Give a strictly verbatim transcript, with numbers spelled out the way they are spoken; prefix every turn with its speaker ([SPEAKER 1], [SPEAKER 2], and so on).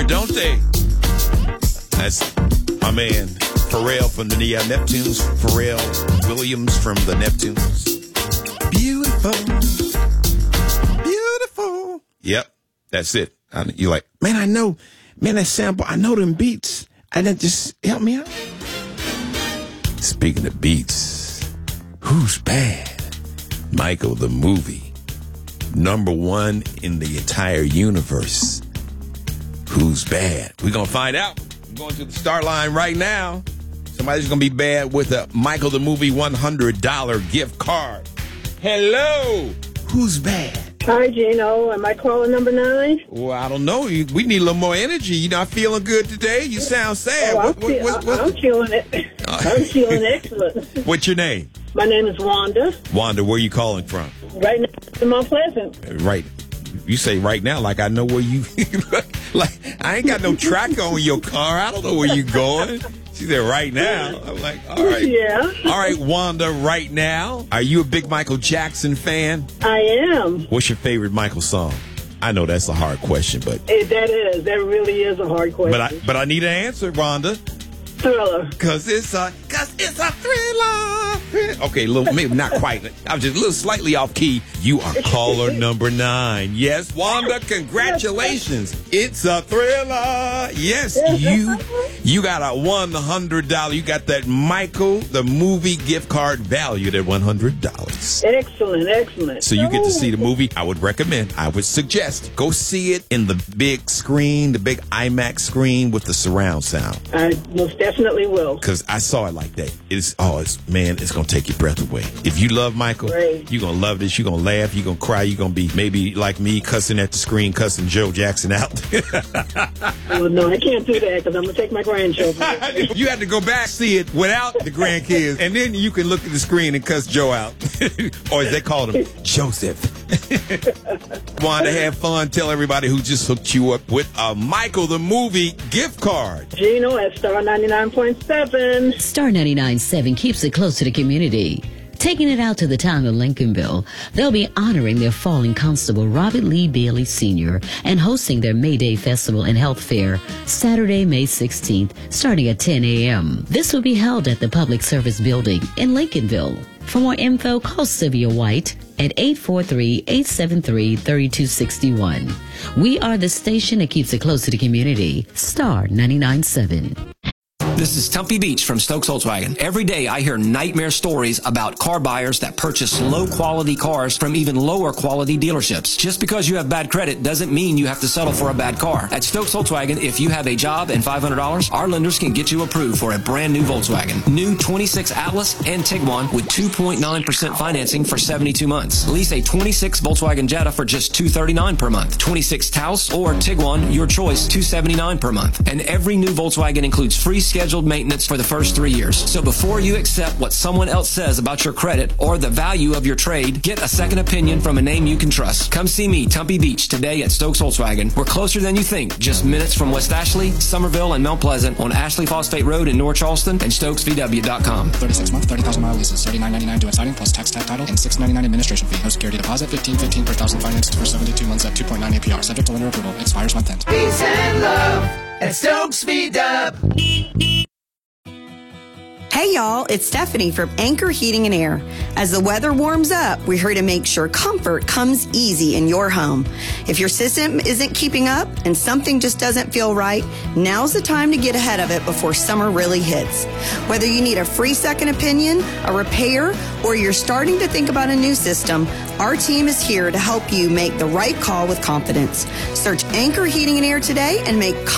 [SPEAKER 1] don't they? That's my man, Pharrell from the Neon Neptunes. Pharrell Williams from the Neptunes. Beautiful. Beautiful. Yep, that's it. I, you're like, man, I know. Man, that sample, I know them beats. And then just help me out. Speaking of beats, who's bad? Michael the movie. Number one in the entire universe. Who's bad? We're going to find out. We're going to the start line right now. Somebody's going to be bad with a Michael the movie one hundred dollars gift card. Hello. Who's bad?
[SPEAKER 2] Hi, Gino. Am I calling number nine?
[SPEAKER 1] Well, I don't know. We need a little more energy. You're not feeling good today? You sound sad.
[SPEAKER 2] Oh, I'm,
[SPEAKER 1] what, what,
[SPEAKER 2] feel,
[SPEAKER 1] what, what?
[SPEAKER 2] I'm feeling it. I'm feeling excellent.
[SPEAKER 1] What's your name?
[SPEAKER 2] My name is Wanda.
[SPEAKER 1] Wanda, where you calling from?
[SPEAKER 2] Right now in Mount Pleasant.
[SPEAKER 1] Right. You say right now like I know where you... like, I ain't got no tracker on your car. I don't know where you going. She said right now. I'm like, all right.
[SPEAKER 2] Yeah.
[SPEAKER 1] All right, Wanda, right now. Are you a big Michael Jackson fan?
[SPEAKER 2] I am.
[SPEAKER 1] What's your favorite Michael song? I know that's a hard question, but...
[SPEAKER 2] It, that is. That really is a hard question.
[SPEAKER 1] But I, but I need an answer, Wanda.
[SPEAKER 2] Thriller.
[SPEAKER 1] Cause it's a, cause it's a thriller. Okay, little, maybe not quite. I was just a little slightly off key. You are caller number nine. Yes, Wanda, congratulations. It's a thriller. Yes, you, you got a one hundred dollars. You got that Michael, the movie gift card valued at one hundred dollars.
[SPEAKER 2] Excellent, excellent.
[SPEAKER 1] So you get to see the movie. I would recommend, I would suggest, go see it in the big screen, the big IMAX screen with the surround sound.
[SPEAKER 2] I most definitely will.
[SPEAKER 1] Because I saw it like that. It's, oh, it's, man, it's going to take your breath away. If you love Michael,
[SPEAKER 2] Great.
[SPEAKER 1] you're going to love this. You're going to laugh. You're going to cry. You're going to be maybe like me, cussing at the screen, cussing Joe Jackson out.
[SPEAKER 2] Oh, no, I can't do that because I'm going to take my grandchildren.
[SPEAKER 1] You have to go back, see it without the grandkids, and then you can look at the screen and cuss Joe out. Or as they call him, Joseph. Wanda, have fun. Tell everybody who just hooked you up with a Michael the movie gift card.
[SPEAKER 2] Gino at Star ninety-nine point seven.
[SPEAKER 3] Star ninety-nine point seven keeps it close to the community. Taking it out to the town of Lincolnville, they'll be honoring their fallen constable, Robert Lee Bailey Senior, and hosting their May Day Festival and Health Fair Saturday, May sixteenth, starting at ten a.m. This will be held at the Public Service Building in Lincolnville. For more info, call Sylvia White at eight four three, eight seven three, three two six one. We are the station that keeps it close to the community. Star ninety-nine point seven.
[SPEAKER 4] This is Tumpy Beach from Stokes Volkswagen. Every day I hear nightmare stories about car buyers that purchase low-quality cars from even lower-quality dealerships. Just because you have bad credit doesn't mean you have to settle for a bad car. At Stokes Volkswagen, if you have a job and five hundred dollars, our lenders can get you approved for a brand new Volkswagen. New twenty-six Atlas and Tiguan with two point nine percent financing for seventy-two months. Lease a twenty-six Volkswagen Jetta for just two hundred thirty-nine dollars per month. twenty-six Taos or Tiguan, your choice, two hundred seventy-nine dollars per month. And every new Volkswagen includes free scheduled maintenance for the first three years. So before you accept what someone else says about your credit or the value of your trade, get a second opinion from a name you can trust. Come see me, Tumpy Beach, today at Stokes Volkswagen. We're closer than you think, just minutes from West Ashley, Somerville, and Mount Pleasant on Ashley Phosphate Road in North Charleston and Stokes V W dot com.
[SPEAKER 5] thirty-six month, thirty thousand mile leases, thirty-nine ninety-nine due at signing plus tax, tag title, and six ninety-nine administration fee. No security deposit, fifteen fifteen per thousand financed for seventy-two months at two point nine A P R. Subject to lender approval. Expires month end.
[SPEAKER 6] Peace and love at Stokes V W.
[SPEAKER 7] Hey y'all, it's Stephanie from Anchor Heating and Air. As the weather warms up, we're here to make sure comfort comes easy in your home. If your system isn't keeping up and something just doesn't feel right, now's the time to get ahead of it before summer really hits. Whether you need a free second opinion, a repair, or you're starting to think about a new system, our team is here to help you make the right call with confidence. Search Anchor Heating and Air today and make